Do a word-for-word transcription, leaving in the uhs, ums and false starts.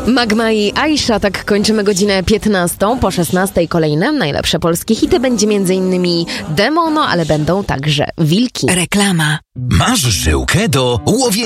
Magma i Aisha, tak kończymy godzinę piętnastą. Po szesnastej kolejne najlepsze polskie hity. Będzie m.in. Demono, ale będą także Wilki. Reklama. Masz żyłkę do łowienia